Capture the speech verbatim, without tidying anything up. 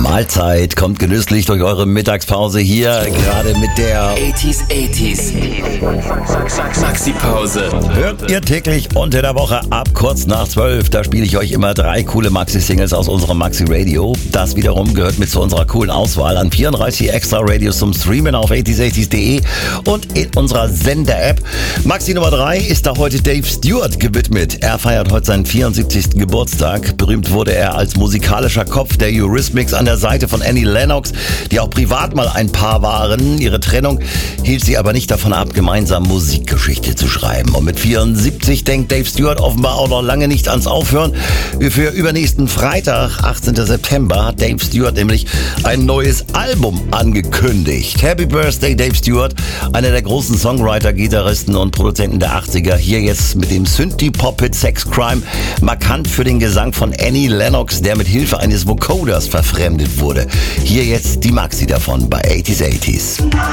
Mahlzeit, kommt genüsslich durch eure Mittagspause hier, gerade mit der achtziger, achtziger Maxi-Pause. Hört ihr täglich unter der Woche ab kurz nach zwölf. Da spiele ich euch immer drei coole Maxi-Singles aus unserem Maxi-Radio. Das wiederum gehört mit zu unserer coolen Auswahl an vierunddreißig extra Radios zum Streamen auf achtziger achtziger punkt de und in unserer Sender-App. Maxi Nummer drei ist da heute Dave Stewart gewidmet. Er feiert heute seinen vierundsiebzigsten Geburtstag. Berühmt wurde er als musikalischer Kopf der Eurythmics an der Seite von Annie Lennox, die auch privat mal ein Paar waren. Ihre Trennung hielt sie aber nicht davon ab, gemeinsam Musikgeschichte zu schreiben. Und mit vierundsiebzig denkt Dave Stewart offenbar auch noch lange nicht ans Aufhören. Für übernächsten Freitag, achtzehnten September, hat Dave Stewart nämlich ein neues Album angekündigt. Happy Birthday, Dave Stewart, einer der großen Songwriter, Gitarristen und Produzenten der achtziger. Hier jetzt mit dem Synthie-Pop-Hit Sex Crime, markant für den Gesang von Annie Lennox, der mit Hilfe eines Vocoders verfremdet wurde. Hier jetzt die Maxi davon bei achtziger achtziger.